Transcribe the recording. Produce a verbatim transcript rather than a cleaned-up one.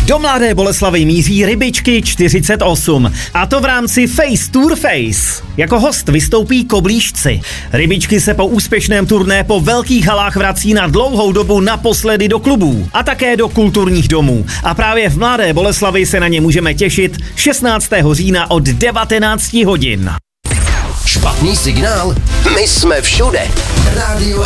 Do Mladé Boleslavi míří Rybičky čtyřicet osm. A to v rámci Face Tour Face. Jako host vystoupí Koblížci. Rybičky se po úspěšném turné po velkých halách vrací na dlouhou dobu naposledy do klubů a také do kulturních domů. A právě v Mladé Boleslavi se na ně můžeme těšit šestnáctého října od devatenáct hodin. Špatný signál? My jsme všude. Rádio